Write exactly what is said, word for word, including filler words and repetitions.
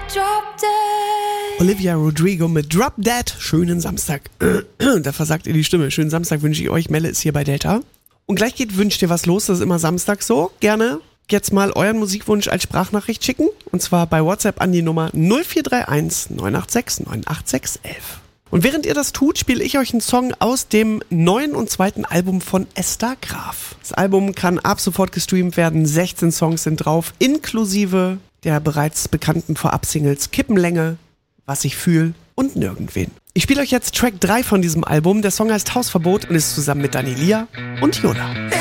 Olivia Rodrigo mit Drop Dead. Schönen Samstag. Da versagt ihr die Stimme. Schönen Samstag wünsche ich euch. Melle ist hier bei Delta. Und gleich geht Wünscht dir was los. Das ist immer Samstag so. Gerne jetzt mal euren Musikwunsch als Sprachnachricht schicken. Und zwar bei WhatsApp an die Nummer null vier drei eins neun acht sechs neun acht sechs eins eins. Und während ihr das tut, spiele ich euch einen Song aus dem neuen und zweiten Album von Esther Graf. Das Album kann ab sofort gestreamt werden. sechzehn Songs sind drauf, inklusive der bereits bekannten Vorab-Singles Kippenlänge, Was ich fühl und Nirgendwen. Ich spiele euch jetzt Track drei von diesem Album. Der Song heißt Hausverbot und ist zusammen mit Dani Lia und Yola.